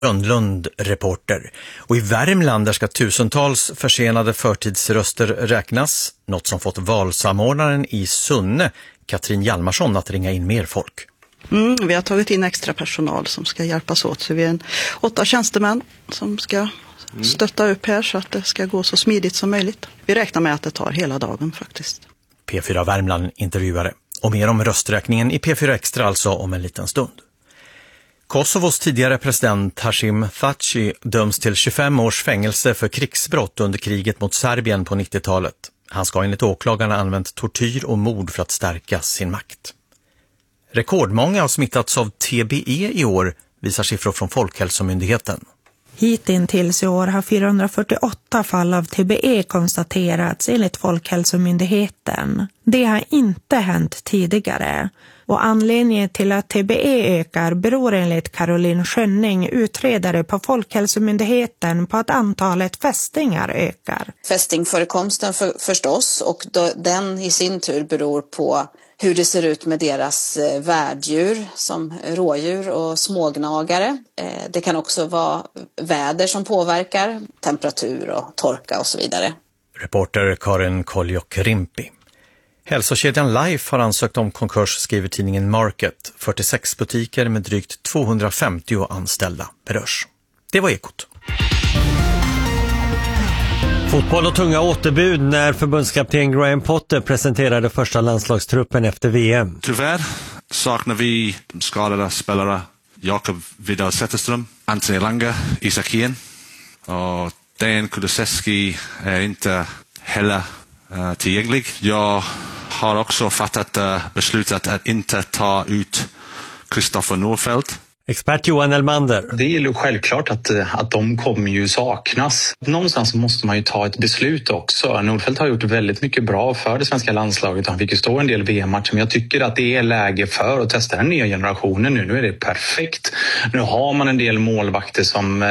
Rönnlund, reporter. Och i Värmland där ska tusentals försenade förtidsröster räknas, något som fått valsamordnaren i Sunne, Katrin Hjalmarsson, att ringa in mer folk. Vi har tagit in extra personal som ska hjälpas åt, så vi är 8 tjänstemän som ska stötta upp här så att det ska gå så smidigt som möjligt. Vi räknar med att det tar hela dagen faktiskt. P4 Värmland intervjuare. Och mer om rösträkningen i P4 Extra alltså om en liten stund. Kosovos tidigare president Hashim Thaçi döms till 25 års fängelse för krigsbrott under kriget mot Serbien på 90-talet. Han ska enligt åklagarna använt tortyr och mord för att stärka sin makt. Rekordmånga har smittats av TBE i år, visar siffror från Folkhälsomyndigheten. Hittills i år har 448 fall av TBE konstaterats enligt Folkhälsomyndigheten. Det har inte hänt tidigare. Och anledningen till att TBE ökar beror enligt Caroline Schönning, utredare på Folkhälsomyndigheten, på att antalet fästingar ökar. Fästingförekomsten förstås, och den i sin tur beror på hur det ser ut med deras värddjur som rådjur och smågnagare. Det kan också vara väder som påverkar, temperatur och torka och så vidare. Reporter Karin Koljok-Rimpi. Hälsokedjan Life har ansökt om konkurs, skriver tidningen Market. 46 butiker med drygt 250 anställda berörs. Det var Ekot. Fotboll och tunga återbud när förbundskapten Graham Potter presenterade första landslagstruppen efter VM. Tyvärr saknar vi skadade spelare Jakob Vidal Zetterström, Anthony Elanga, Isak Hien, och Dejan Kulusevski är inte heller tillgänglig. Jag har också fattat beslutet att inte ta ut Kristoffer Nordfeldt. Expert Johan Elmander. Det är ju självklart att de kommer ju saknas. Någonstans måste man ju ta ett beslut också. Nordfeldt har gjort väldigt mycket bra för det svenska landslaget. Han fick ju stå en del VM-matcher, men jag tycker att det är läge för att testa den nya generationen nu. Nu är det perfekt. Nu har man en del målvakter som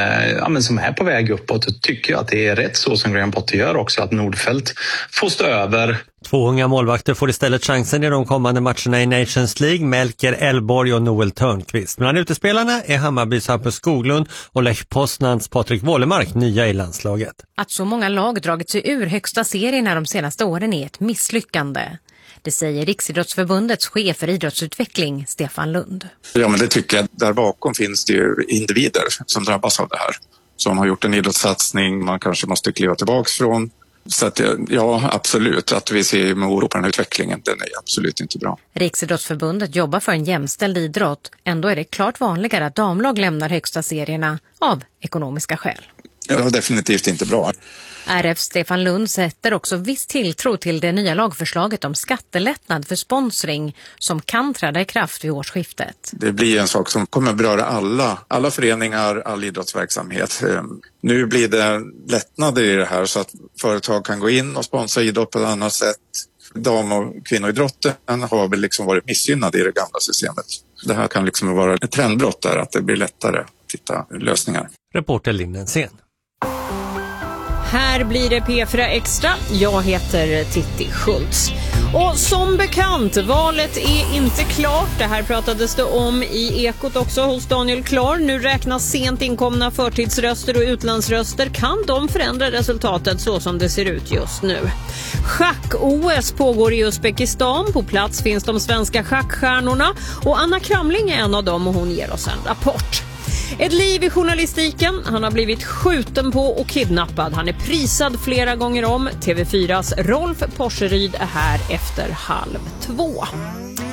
är på väg uppåt, och tycker att det är rätt så som Graham Potter gör också, att Nordfeldt får stå över. 2 unga målvakter får istället chansen i de kommande matcherna i Nations League, Melker Elborg och Noel Törnqvist. Bland utespelarna är Hammarbys Hampus Skoglund och Lech Poznans Patrik Wålemark nya i landslaget. Att så många lag dragit sig ur högsta serien de senaste åren är ett misslyckande. Det säger Riksidrottsförbundets chef för idrottsutveckling, Stefan Lund. Ja, men det tycker jag. Där bakom finns det ju individer som drabbas av det här. Som har gjort en idrottssatsning man kanske måste kliva tillbaks från. Så att, ja, absolut. Att vi ser med oro på den här utvecklingen, den är absolut inte bra. Riksidrottsförbundet jobbar för en jämställd idrott. Ändå är det klart vanligare att damlag lämnar högsta serierna av ekonomiska skäl. Ja, definitivt inte bra. RF Stefan Lund sätter också viss tilltro till det nya lagförslaget om skattelättnad för sponsring som kan träda i kraft vid årsskiftet. Det blir en sak som kommer beröra alla föreningar, all idrottsverksamhet. Nu blir det lättnader i det här så att företag kan gå in och sponsra idrott på ett annat sätt. Dam- och kvinnoidrotten har väl liksom varit missgynnade i det gamla systemet. Det här kan liksom vara ett trendbrott där, att det blir lättare att hitta lösningar. Reporter Linnensen. Här blir det P4 Extra. Jag heter Titti Schultz. Och som bekant, valet är inte klart. Det här pratades det om i Ekot också hos Daniel Klar. Nu räknas sent inkomna förtidsröster och utlandsröster. Kan de förändra resultatet så som det ser ut just nu? Schack-OS pågår i Uzbekistan. På plats finns de svenska schackstjärnorna. Och Anna Kramling är en av dem, och hon ger oss en rapport. Ett liv i journalistiken. Han har blivit skjuten på och kidnappad. Han är prisad flera gånger om. TV4s Rolf Porseryd är här efter 1:30.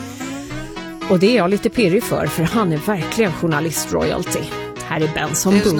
Och det är jag lite pirrig för han är verkligen journalist-royalty. Här är Benson Boone.